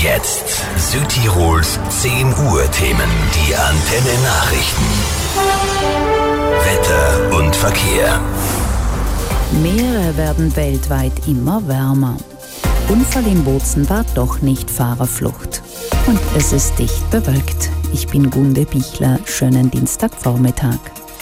Jetzt Südtirols 10 Uhr Themen, die Antenne Nachrichten. Wetter und Verkehr. Meere werden weltweit immer wärmer. Unfall in Bozen war doch nicht Fahrerflucht. Und es ist dicht bewölkt. Ich bin Gunde Bichler. Schönen Dienstagvormittag.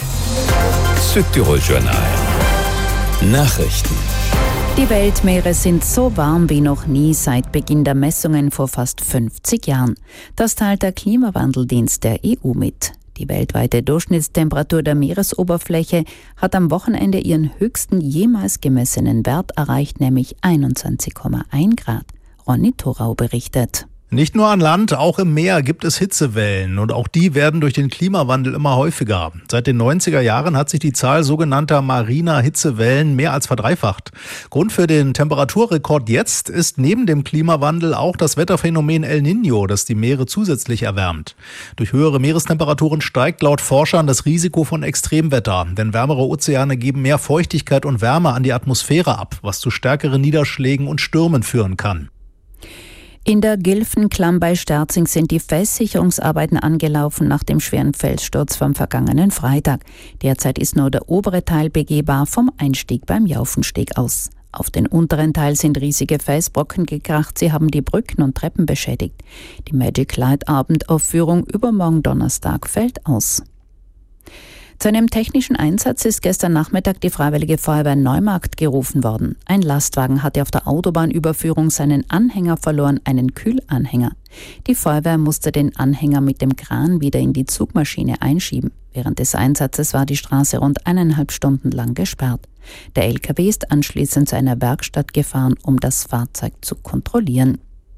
Südtirol Journal. Nachrichten. Die Weltmeere sind so warm wie noch nie seit Beginn der Messungen vor fast 50 Jahren. Das teilt der Klimawandeldienst der EU mit. Die weltweite Durchschnittstemperatur der Meeresoberfläche hat am Wochenende ihren höchsten jemals gemessenen Wert erreicht, nämlich 21,1 Grad. Ronny Thorau berichtet. Nicht nur an Land, auch im Meer gibt es Hitzewellen und auch die werden durch den Klimawandel immer häufiger. Seit den 90er Jahren hat sich die Zahl sogenannter mariner Hitzewellen mehr als verdreifacht. Grund für den Temperaturrekord jetzt ist neben dem Klimawandel auch das Wetterphänomen El Niño, das die Meere zusätzlich erwärmt. Durch höhere Meerestemperaturen steigt laut Forschern das Risiko von Extremwetter, denn wärmere Ozeane geben mehr Feuchtigkeit und Wärme an die Atmosphäre ab, was zu stärkeren Niederschlägen und Stürmen führen kann. In der Gilfenklamm bei Sterzing sind die Felssicherungsarbeiten angelaufen nach dem schweren Felssturz vom vergangenen Freitag. Derzeit ist nur der obere Teil begehbar vom Einstieg beim Jaufensteg aus. Auf den unteren Teil sind riesige Felsbrocken gekracht, sie haben die Brücken und Treppen beschädigt. Die Magic Light Abendaufführung übermorgen Donnerstag fällt aus. Zu einem technischen Einsatz ist gestern Nachmittag die Freiwillige Feuerwehr Neumarkt gerufen worden. Ein Lastwagen hatte auf der Autobahnüberführung seinen Anhänger verloren, einen Kühlanhänger. Die Feuerwehr musste den Anhänger mit dem Kran wieder in die Zugmaschine einschieben. Während des Einsatzes war die Straße rund 1,5 Stunden lang gesperrt. Der LKW ist anschließend zu einer Werkstatt gefahren, um das Fahrzeug zu kontrollieren.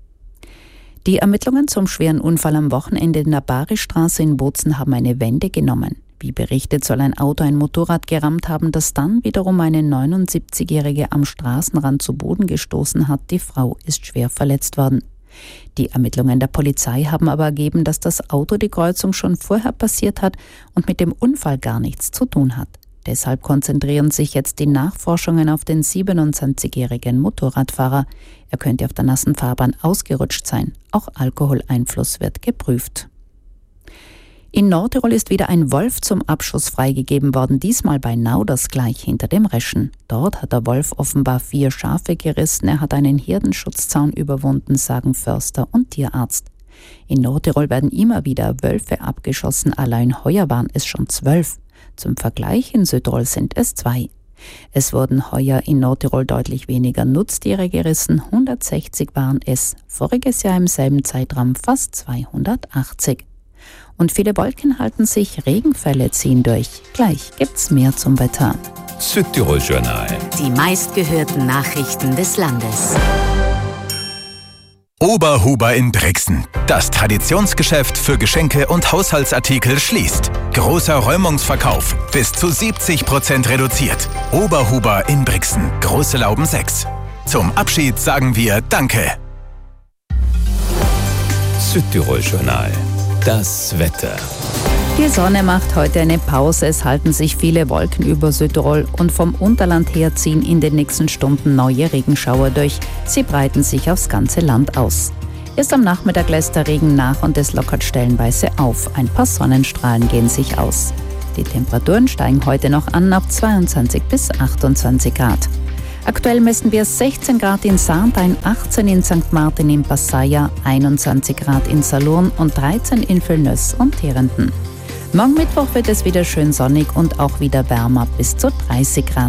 Die Ermittlungen zum schweren Unfall am Wochenende in der Baristraße in Bozen haben eine Wende genommen. Wie berichtet, soll ein Auto ein Motorrad gerammt haben, das dann wiederum eine 79-Jährige am Straßenrand zu Boden gestoßen hat. Die Frau ist schwer verletzt worden. Die Ermittlungen der Polizei haben aber ergeben, dass das Auto die Kreuzung schon vorher passiert hat und mit dem Unfall gar nichts zu tun hat. Deshalb konzentrieren sich jetzt die Nachforschungen auf den 27-jährigen Motorradfahrer. Er könnte auf der nassen Fahrbahn ausgerutscht sein. Auch Alkoholeinfluss wird geprüft. In Nordtirol ist wieder ein Wolf zum Abschuss freigegeben worden, diesmal bei Nauders gleich hinter dem Reschen. Dort hat der Wolf offenbar 4 Schafe gerissen, er hat einen Herdenschutzzaun überwunden, sagen Förster und Tierarzt. In Nordtirol werden immer wieder Wölfe abgeschossen, allein heuer waren es schon 12. Zum Vergleich in Südtirol sind es 2. Es wurden heuer in Nordtirol deutlich weniger Nutztiere gerissen, 160 waren es, voriges Jahr im selben Zeitraum fast 280. Und viele Wolken halten sich, Regenfälle ziehen durch. Gleich gibt's mehr zum Wetter. Südtirol Journal. Die meistgehörten Nachrichten des Landes. Oberhuber in Brixen. Das Traditionsgeschäft für Geschenke und Haushaltsartikel schließt. Großer Räumungsverkauf. Bis zu 70% reduziert. Oberhuber in Brixen. Große Lauben 6. Zum Abschied sagen wir Danke. Südtirol Journal. Das Wetter. Die Sonne macht heute eine Pause, es halten sich viele Wolken über Südtirol und vom Unterland her ziehen in den nächsten Stunden neue Regenschauer durch. Sie breiten sich aufs ganze Land aus. Erst am Nachmittag lässt der Regen nach und es lockert stellenweise auf. Ein paar Sonnenstrahlen gehen sich aus. Die Temperaturen steigen heute noch an auf 22 bis 28 Grad. Aktuell messen wir 16 Grad in Sarntein, 18 in St. Martin im Passaia, 21 Grad in Salurn und 13 in Villeneuve und Terenden. Morgen Mittwoch wird es wieder schön sonnig und auch wieder wärmer bis zu 30 Grad.